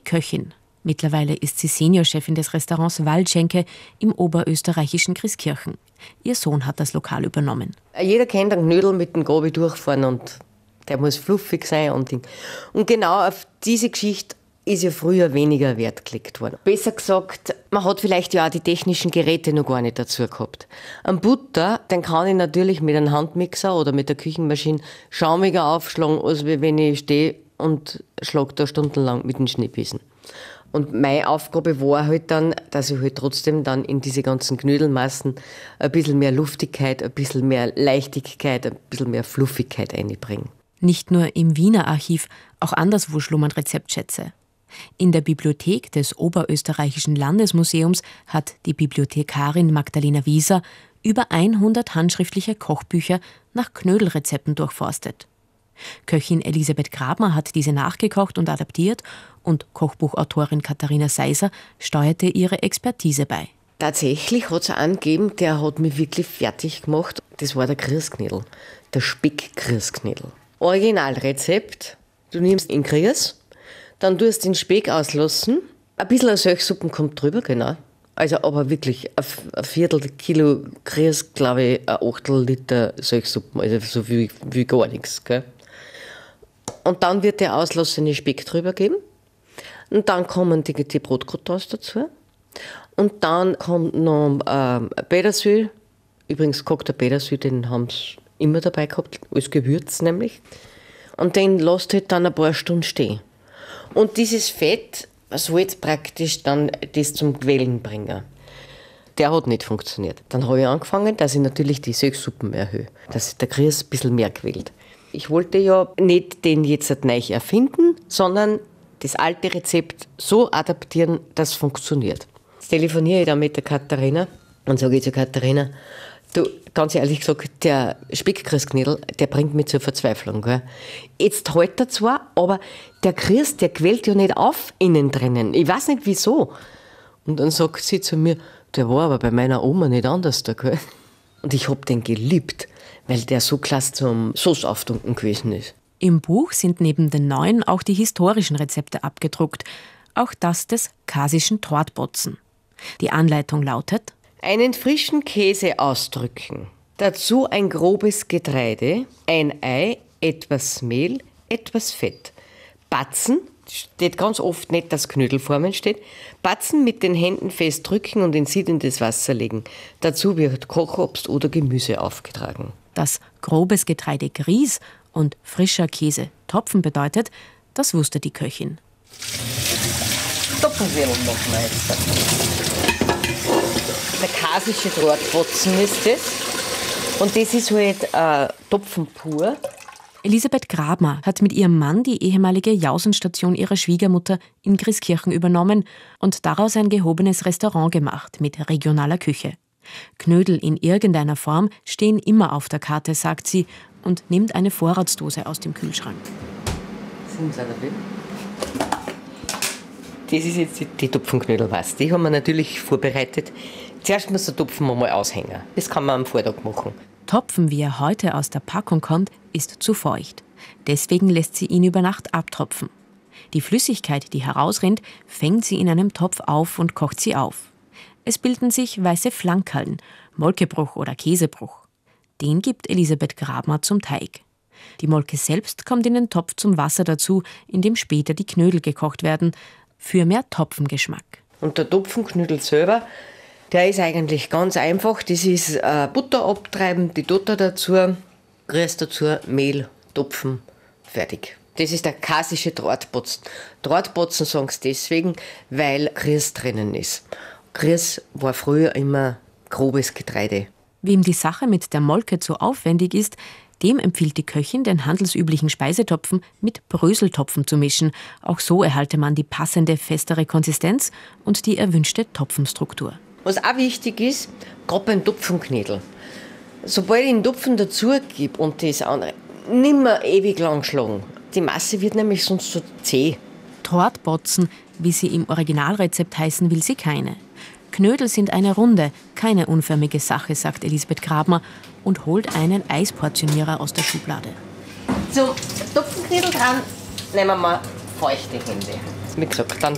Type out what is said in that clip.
Köchin. Mittlerweile ist sie Seniorchefin des Restaurants Waldschenke im oberösterreichischen Christkirchen. Ihr Sohn hat das Lokal übernommen. Jeder kennt einen Knödel mit dem Gabi durchfahren und der muss fluffig sein. Und genau auf diese Geschichte ist ja früher weniger Wert gelegt worden. Besser gesagt, man hat vielleicht ja auch die technischen Geräte noch gar nicht dazu gehabt. Ein Butter, den kann ich natürlich mit einem Handmixer oder mit der Küchenmaschine schaumiger aufschlagen, als wenn ich stehe und schlage da stundenlang mit dem Schnittbissen. Und meine Aufgabe war halt dann, dass ich halt trotzdem dann in diese ganzen Knödelmassen ein bisschen mehr Luftigkeit, ein bisschen mehr Leichtigkeit, ein bisschen mehr Fluffigkeit einbringe. Nicht nur im Wiener Archiv, auch anderswo schlummern Rezeptschätze. In der Bibliothek des Oberösterreichischen Landesmuseums hat die Bibliothekarin Magdalena Wieser über 100 handschriftliche Kochbücher nach Knödelrezepten durchforstet. Köchin Elisabeth Grabmer hat diese nachgekocht und adaptiert und Kochbuchautorin Katharina Seiser steuerte ihre Expertise bei. Tatsächlich hat es einen gegeben, der hat mich wirklich fertig gemacht. Das war der Grießknödel, der Speck-Grießknödel. Originalrezept, du nimmst den Grieß, dann tust du den Speck auslassen, ein bisschen Söchsuppen kommt drüber, genau. Also aber wirklich ein Viertel Kilo Grieß, glaube ich, ein Achtel Liter Söchsuppen, also so viel wie gar nichts, gell? Und dann wird der auslassene Speck drüber geben. Und dann kommen die Brotcroutons dazu. Und dann kommt noch Petersil. Übrigens gekochter Petersil, den haben sie immer dabei gehabt, als Gewürz nämlich. Und den lässt halt dann ein paar Stunden stehen. Und dieses Fett soll jetzt praktisch dann das zum Quellen bringen. Der hat nicht funktioniert. Dann habe ich angefangen, dass ich natürlich die Söchsuppen erhöhe, dass der Grieß ein bisschen mehr quält. Ich wollte ja nicht den jetzt neu erfinden, sondern das alte Rezept so adaptieren, dass es funktioniert. Jetzt telefoniere ich dann mit der Katharina und sage zu Katharina, du, ganz ehrlich gesagt, der Speckgrießknödel, der bringt mich zur Verzweiflung. Gell? Jetzt hält er zwar, aber der Grieß, der quält ja nicht auf innen drinnen. Ich weiß nicht wieso. Und dann sagt sie zu mir, der war aber bei meiner Oma nicht anders da. Gell? Und ich habe den geliebt, weil der so klasse zum Sauceauftunken gewesen ist. Im Buch sind neben den neuen auch die historischen Rezepte abgedruckt. Auch das des kasischen Tortbotzen. Die Anleitung lautet: Einen frischen Käse ausdrücken. Dazu ein grobes Getreide, ein Ei, etwas Mehl, etwas Fett. Batzen, steht ganz oft nicht, dass Knödelformen steht. Batzen mit den Händen fest drücken und in siedendes Wasser legen. Dazu wird Kochobst oder Gemüse aufgetragen. Dass grobes Getreide Grieß und frischer Käse Topfen bedeutet, das wusste die Köchin. Topfenwürfel machen wir jetzt. Der kasische Tortbotzen ist das. Und das ist halt Topfen pur. Elisabeth Grabmer hat mit ihrem Mann die ehemalige Jausenstation ihrer Schwiegermutter in Christkirchen übernommen und daraus ein gehobenes Restaurant gemacht mit regionaler Küche. Knödel in irgendeiner Form stehen immer auf der Karte, sagt sie und nimmt eine Vorratsdose aus dem Kühlschrank. Das ist jetzt die Topfenknödel, weißt du. Die haben wir natürlich vorbereitet. Zuerst muss der Topfen mal aushängen. Das kann man am Vortag machen. Topfen, wie er heute aus der Packung kommt, ist zu feucht. Deswegen lässt sie ihn über Nacht abtropfen. Die Flüssigkeit, die herausrinnt, fängt sie in einem Topf auf und kocht sie auf. Es bilden sich weiße Flankerln, Molkebruch oder Käsebruch. Den gibt Elisabeth Grabmer zum Teig. Die Molke selbst kommt in den Topf zum Wasser dazu, in dem später die Knödel gekocht werden, für mehr Topfengeschmack. Und der Topfenknödel selber, der ist eigentlich ganz einfach. Das ist Butter abtreiben, die Butter dazu, Grieß dazu, Mehl, Topfen, fertig. Das ist der kasische Tortbotzen. Tortbotzen sagen sie deswegen, weil Grieß drinnen ist. Grieß war früher immer grobes Getreide. Wem die Sache mit der Molke zu aufwendig ist, dem empfiehlt die Köchin, den handelsüblichen Speisetopfen mit Bröseltopfen zu mischen. Auch so erhalte man die passende, festere Konsistenz und die erwünschte Topfenstruktur. Was auch wichtig ist, gerade beim Topfenknödel. Sobald ich den Topfen dazu gebe und das andere, nicht mehr ewig lang schlagen. Die Masse wird nämlich sonst so zäh. Tortbotzen, wie sie im Originalrezept heißen, will sie keine. Knödel sind eine runde, keine unförmige Sache, sagt Elisabeth Grabmer und holt einen Eisportionierer aus der Schublade. Zum Topfenknödel dran nehmen wir feuchte Hände. Wie gesagt, dann